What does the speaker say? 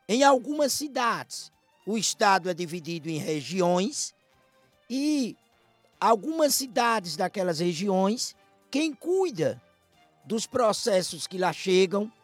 Em algumas cidades, o estado é dividido em regiões e algumas cidades daquelas regiões, quem cuida dos processos que lá chegam